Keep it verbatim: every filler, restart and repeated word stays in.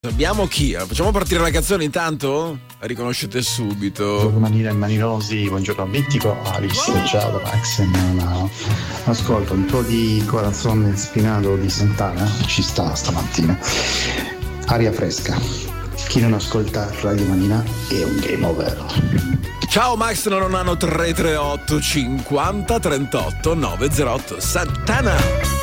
Abbiamo chi? Facciamo partire la canzone intanto? La riconoscete subito. Buongiorno Manina e Manirosi, buongiorno Mitico, Alice, ciao da Max. Una... Ascolta, un po' di corazon spinato di Santana ci sta stamattina. Aria fresca. Chi non ascolta Radio Manina è un game over. Ciao Max, non hanno tre tre otto cinquanta trentotto nove zero otto Santana.